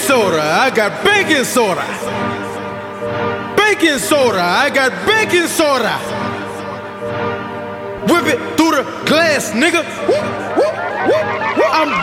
soda, I got baking soda. Baking soda, I got baking soda. Whip it through the glass, nigga. I'm